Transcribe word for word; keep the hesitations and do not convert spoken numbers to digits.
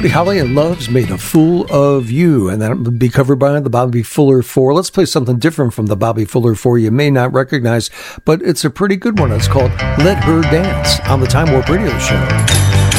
Buddy Holly and Love's Made a Fool of You, and that would be covered by the Bobby Fuller four. Let's play something different from the Bobby Fuller four you may not recognize, but it's a pretty good one. It's called Let Her Dance on the Time Warp Radio Show.